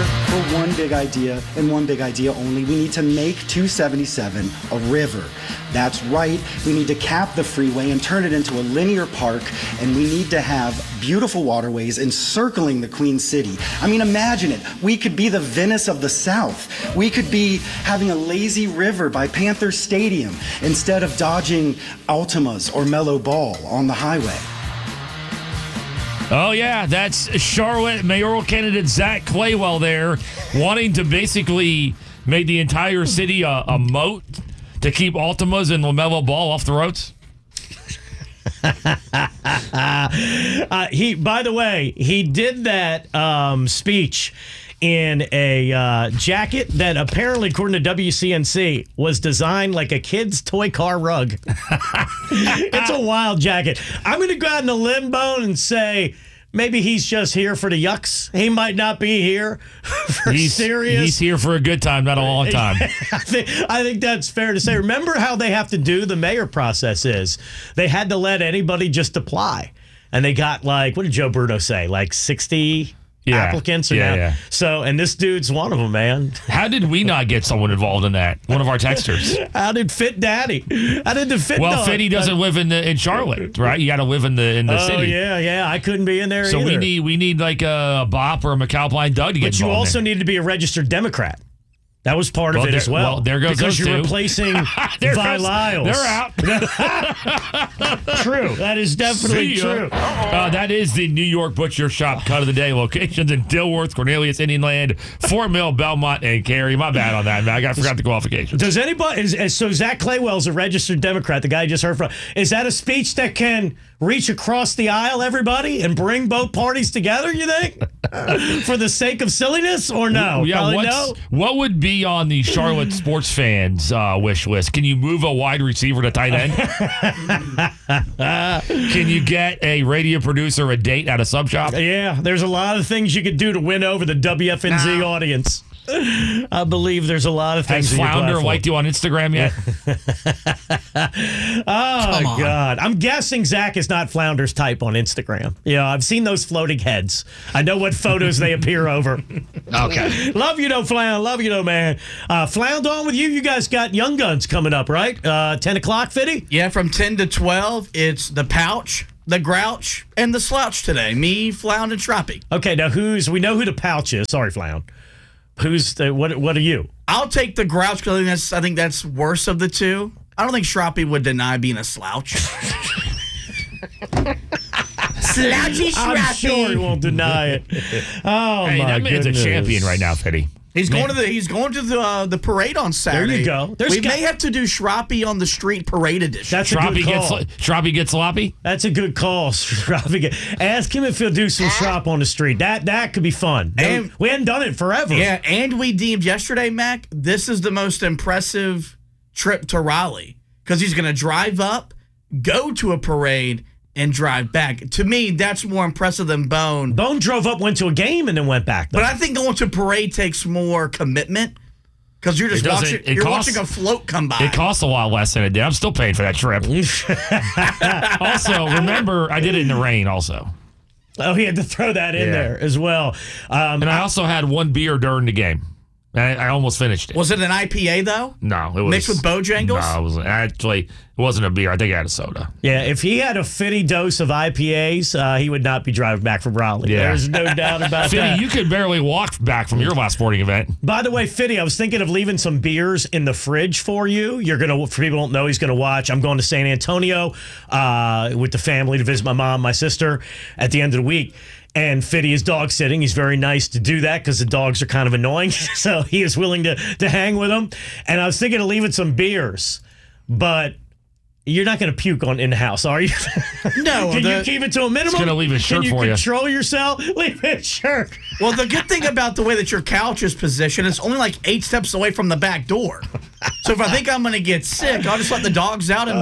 together for one big idea and one big idea only. We need to make 277 a river. That's right. We need to cap the freeway and turn it into a linear park, and we need to have beautiful waterways encircling the Queen City. I mean, imagine it. We could be the Venice of the South. We could be having a lazy river by Panther Stadium instead of dodging Altimas or Mellow Ball on the highway. Oh, yeah, that's Charlotte mayoral candidate Zach Claywell there, wanting to basically make the entire city a moat to keep Altimas and LaMelo Ball off the roads. By the way, he did that speech in a jacket that apparently, according to WCNC, was designed like a kid's toy car rug. It's a wild jacket. I'm going to go out on a limb bone and say maybe he's just here for the yucks. He might not be here for serious. He's here for a good time, not a long time. I think that's fair to say. Remember how they have to do the mayor process is. They had to let anybody just apply. And they got what did Joe Bruno say? 60 applicants? So, and this dude's one of them, man. How did we not get someone involved in that? One of our texters. How did Fit Daddy? How did the Fit Well, Fitty doesn't live in Charlotte, right? You got to live in the city. Oh, yeah. I couldn't be in there so either. we need like a Bop or a McAlpine Doug to get involved. But you also need to be a registered Democrat. That was part of it as well. Well, there goes because those you're two. replacing Vi Lyles. They're out. True. That is definitely true. That is the New York Butcher Shop cut of the day. Locations in Dilworth, Cornelius, Indian Land, Fort Mill, Belmont, and Cary. My bad on that, man. I forgot the qualifications. Does anybody... So Zach Claywell's a registered Democrat, the guy you just heard from. Is that a speech that can reach across the aisle, everybody, and bring both parties together, you think? For the sake of silliness, or no? Yeah, no? What would be on the Charlotte sports fans wish list? Can you move a wide receiver to tight end? Can you get a radio producer a date at a sub shop? Yeah, there's a lot of things you could do to win over the WFNZ audience. I believe there's a lot of things. Has Flounder liked you on Instagram yet? Oh, God. I'm guessing Zach is not Flounder's type on Instagram. Yeah, I've seen those floating heads. I know what photos they appear over. Okay. Love you, though, Flound. Love you, though, man. Flound on with you. You guys got Young Guns coming up, right? 10 o'clock, Fitty? Yeah, from 10 to 12, it's the Pouch, the Grouch, and the Slouch today. Me, Flound, and Shroppy. Okay, now we know who the Pouch is. Sorry, Flound. What are you? I'll take the Grouch because I think that's worse of the two. I don't think Shroppy would deny being a slouch. Slouchy Shroppy. I'm sure he won't deny it. Oh, hey, my that man's goodness. a champion right now, Fitty. He's going to the parade on Saturday. There you go. We may have to do Shroppy on the street parade edition. That's a good call. Shroppy gets sloppy? That's a good call. Shroppy. Ask him if he'll do some Shrop on the street. That could be fun. And we hadn't done it forever. Yeah, and we deemed yesterday, Mac, this is the most impressive trip to Raleigh because he's going to drive up, go to a parade, and drive back. To me, that's more impressive than Bone. Bone drove up, went to a game, and then went back. Though. But I think going to a parade takes more commitment because you're just watching a float come by. It costs a lot less than it did. I'm still paying for that trip. Also, remember, I did it in the rain also. Oh, he had to throw that in there as well. And I also had one beer during the game. I almost finished it. Was it an IPA, though? No. It was mixed with Bojangles? No, it wasn't a beer. I think I had a soda. Yeah, if he had a Fitty dose of IPAs, he would not be driving back from Raleigh. Yeah. There's no doubt about Fitty, that. you could barely walk back from your last sporting event. By the way, Fitty, I was thinking of leaving some beers in the fridge for you. For people who don't know, he's going to watch. I'm going to San Antonio with the family to visit my mom, my sister at the end of the week. And Fitty is dog sitting. He's very nice to do that because the dogs are kind of annoying. So he is willing to hang with them. And I was thinking of leaving some beers, but you're not going to puke in the house, are you? No. Can you keep it to a minimum? He's going to leave his shirt for you. Can you control yourself? Leave his shirt. Well, the good thing about the way that your couch is positioned, it's only like 8 steps away from the back door. So if I think I'm going to get sick, I'll just let the dogs out and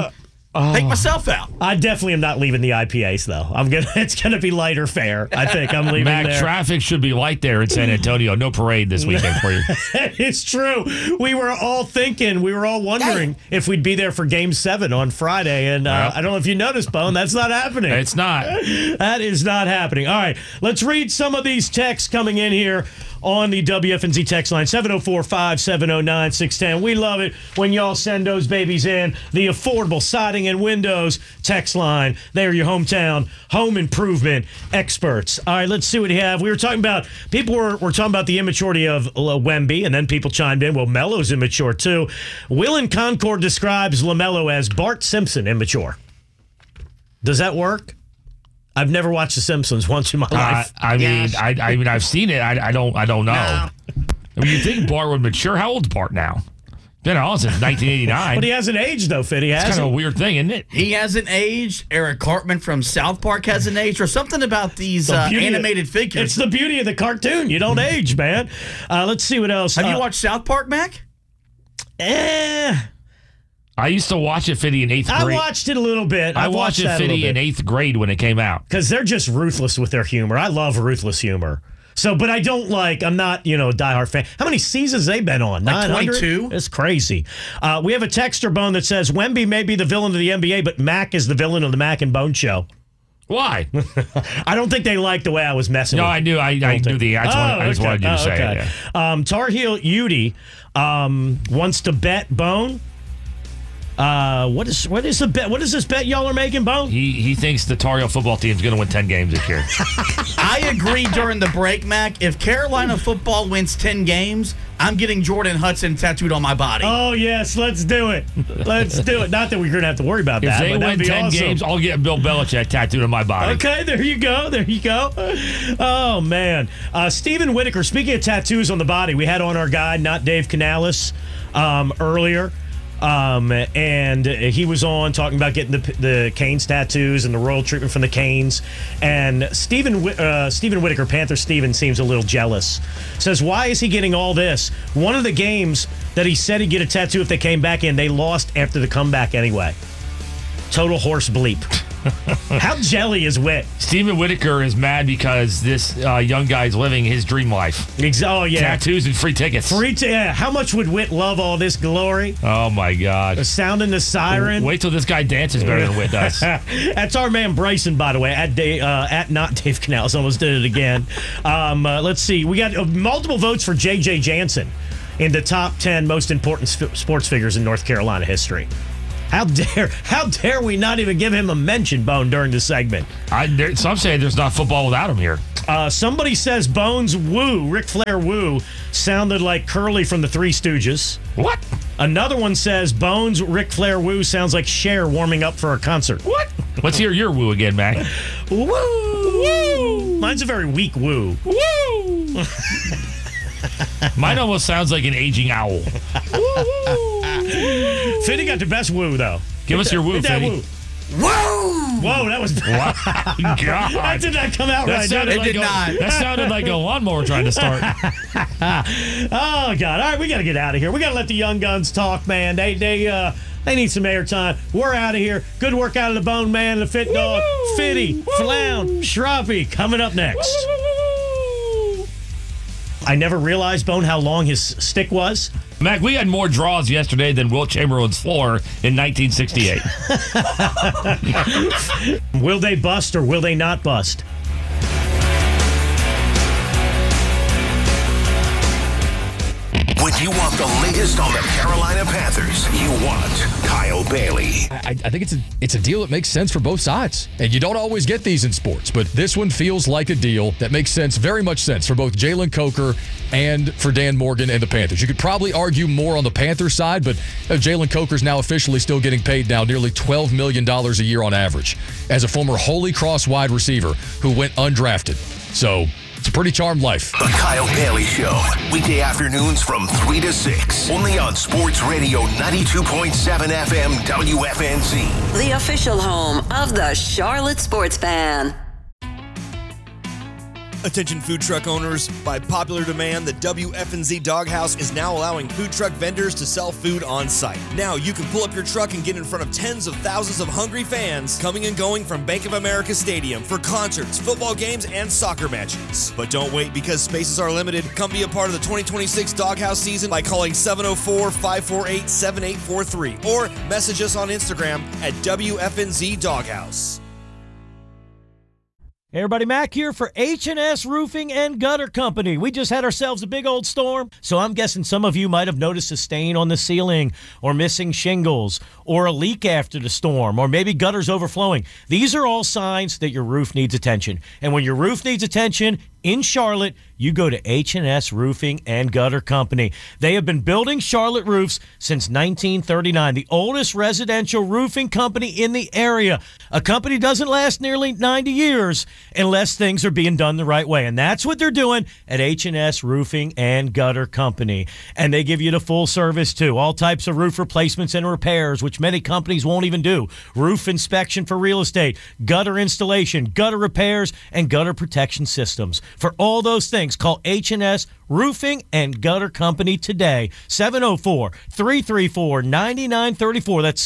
Take myself out. I definitely am not leaving the IPAs though. It's gonna be lighter fare. I think I'm leaving Mac, there. traffic should be light there in San Antonio. No parade this weekend for you. It's true. We were all wondering if we'd be there for Game 7 on Friday, and I don't know if you noticed, Bone, that's not happening. It's not. That is not happening. All right, let's read some of these texts coming in here on the WFNZ text line, 704-570-9610. We love it when y'all send those babies in. The Affordable Siding and Windows text line. They're your hometown home improvement experts. All right, let's see what we have. We were talking about, people were talking about the immaturity of Wemby, and then people chimed in, well, Melo's immature too. Will in Concord describes LaMelo as Bart Simpson immature. Does that work? I've never watched The Simpsons once in my life. I mean, I've seen it. I don't know. No. I mean, you think Bart would mature? How old's Bart now? Been on since 1989. But he hasn't aged, though, Fit. He hasn't. It's kind of a weird thing, isn't it? He hasn't aged. Eric Cartman from South Park hasn't aged, or something about these animated figures. It's the beauty of the cartoon. You don't age, man. Let's see what else. Have you watched South Park, Mac? I used to watch it, Fitty, in 8th grade. I watched it a little bit. I watched it, Fitty, in 8th grade when it came out. Because they're just ruthless with their humor. I love ruthless humor. So, but I don't I'm not, a diehard fan. How many seasons have they been on? Like 900? 22? It's crazy. We have a texter, Bone, that says Wemby may be the villain of the NBA, but Mac is the villain of the Mac and Bone show. Why? I don't think they liked the way I was messing with I knew. I knew the. I just wanted you to say it. Yeah. Tar Heel Udi wants to bet Bone. What is the bet? What is this bet y'all are making, Bone? He thinks the Tar Heel football team is going to win 10 games this year. I agree during the break, Mac. If Carolina football wins 10 games, I'm getting Jordan Hudson tattooed on my body. Oh, yes. Let's do it. Let's do it. Not that we're going to have to worry about If that. they but win 10 awesome. games, I'll get Bill Belichick tattooed on my body. Okay, there you go. There you go. Oh, man. Stephen Whitaker, speaking of tattoos on the body, we had on our guide, not Dave Canales, earlier. And he was on talking about getting the Canes tattoos and the royal treatment from the Canes. And Stephen Whitaker, Panther Steven, seems a little jealous. Says, why is he getting all this? One of the games that he said he'd get a tattoo if they came back in, they lost after the comeback anyway. Total horse bleep. How jelly is Whit? Stephen Whitaker is mad because this young guy's living his dream life. Oh, yeah. Tattoos and free tickets. Yeah. How much would Whit love all this glory? Oh, my God. Sounding the siren. Wait till this guy dances better than Whit does. That's our man Bryson, by the way, at not Dave Canales. Almost did it again. Let's see. We got multiple votes for J.J. Jansen in the top 10 most important sports figures in North Carolina history. How dare we not even give him a mention, Bone, during the segment? Some say there's not football without him here. Somebody says Bones woo, Ric Flair woo, sounded like Curly from the Three Stooges. What? Another one says Bones, Ric Flair woo sounds like Cher warming up for a concert. What? Let's hear your woo again, Mac. Woo! Woo! Mine's a very weak woo. Woo! Mine almost sounds like an aging owl. Fitty got the best woo, though. Give us your woo, Fitty. Whoa! Whoa, that was Wow. God. That did not come out right. That sounded like a lawnmower trying to start. Oh, God. All right, we got to get out of here. We got to let the young guns talk, man. They need some airtime. We're out of here. Good work out of the Bone Man, the Fit Dog, Fitty, Flown, Shroppy, coming up next. I never realized, Bone, how long his stick was. Mac, we had more draws yesterday than Wilt Chamberlain's floor in 1968. Will they bust or will they not bust? When you want the latest on the Carolina Panthers, you want Kyle Bailey. I think it's a deal that makes sense for both sides. And you don't always get these in sports, but this one feels like a deal that makes sense, very much sense, for both Jalen Coker and for Dan Morgan and the Panthers. You could probably argue more on the Panthers side, but Jalen Coker's now officially still getting paid now nearly $12 million a year on average as a former Holy Cross wide receiver who went undrafted. So it's a pretty charmed life. The Kyle Bailey Show, weekday afternoons from 3 to 6, only on Sports Radio 92.7 FM WFNZ. The official home of the Charlotte Sports Fan. Attention food truck owners, by popular demand, the WFNZ Doghouse is now allowing food truck vendors to sell food on site. Now you can pull up your truck and get in front of tens of thousands of hungry fans coming and going from Bank of America Stadium for concerts, football games, and soccer matches. But don't wait, because spaces are limited. Come be a part of the 2026 Doghouse season by calling 704-548-7843 or message us on Instagram at WFNZ Doghouse. Hey everybody, Mac here for H&S Roofing and Gutter Company. We just had ourselves a big old storm, so I'm guessing some of you might have noticed a stain on the ceiling or missing shingles or a leak after the storm or maybe gutters overflowing. These are all signs that your roof needs attention. And when your roof needs attention in Charlotte, you go to H&S Roofing and Gutter Company. They have been building Charlotte roofs since 1939, the oldest residential roofing company in the area. A company doesn't last nearly 90 years unless things are being done the right way. And that's what they're doing at H&S Roofing and Gutter Company. And they give you the full service too. All types of roof replacements and repairs, which many companies won't even do. Roof inspection for real estate, gutter installation, gutter repairs, and gutter protection systems. For all those things, call H&S Roofing and Gutter Company today. 704-334-9934. That's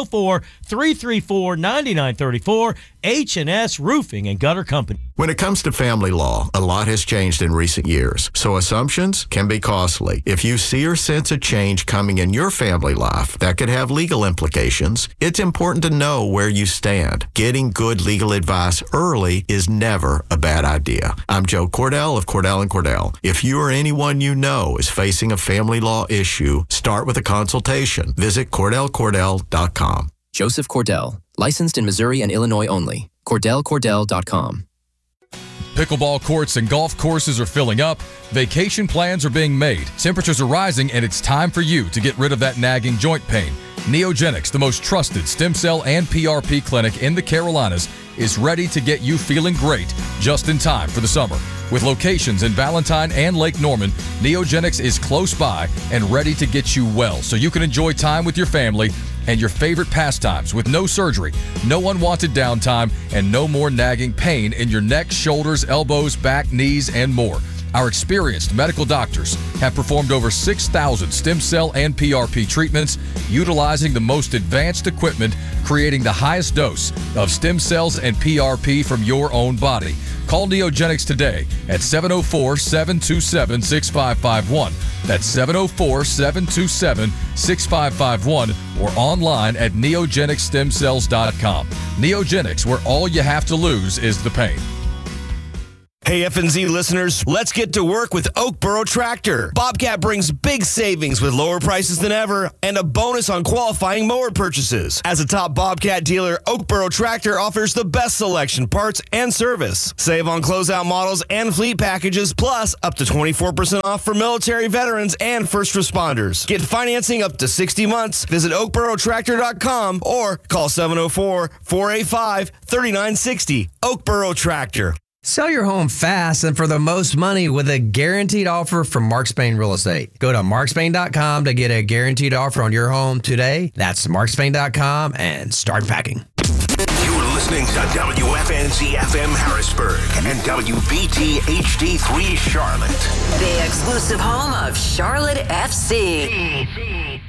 704-334-9934. H&S Roofing and Gutter Company. When it comes to family law, a lot has changed in recent years, so assumptions can be costly. If you see or sense a change coming in your family life that could have legal implications, it's important to know where you stand. Getting good legal advice early is never a bad idea. I'm Joe Cordell of Cordell & Cordell. If you or anyone you know is facing a family law issue, start with a consultation. Visit CordellCordell.com. Joseph Cordell, licensed in Missouri and Illinois only. CordellCordell.com. Pickleball courts and golf courses are filling up. Vacation plans are being made. Temperatures are rising, and it's time for you to get rid of that nagging joint pain. Neogenics, the most trusted stem cell and PRP clinic in the Carolinas, is ready to get you feeling great just in time for the summer. With locations in Valentine and Lake Norman, Neogenics is close by and ready to get you well so you can enjoy time with your family and your favorite pastimes with no surgery, no unwanted downtime, and no more nagging pain in your neck, shoulders, elbows, back, knees, and more. Our experienced medical doctors have performed over 6,000 stem cell and PRP treatments utilizing the most advanced equipment, creating the highest dose of stem cells and PRP from your own body. Call Neogenics today at 704-727-6551. That's 704-727-6551 or online at neogenicstemcells.com. Neogenics, where all you have to lose is the pain. Hey FNZ listeners, let's get to work with Oakboro Tractor. Bobcat brings big savings with lower prices than ever and a bonus on qualifying mower purchases. As a top Bobcat dealer, Oakboro Tractor offers the best selection, parts, and service. Save on closeout models and fleet packages, plus up to 24% off for military veterans and first responders. Get financing up to 60 months. Visit oakborotractor.com or call 704-485-3960. Oakboro Tractor. Sell your home fast and for the most money with a guaranteed offer from Mark Spain Real Estate. Go to markspain.com to get a guaranteed offer on your home today. That's markspain.com and start packing. You're listening to WFNZ FM Harrisburg and WBT HD3 Charlotte. The exclusive home of Charlotte FC.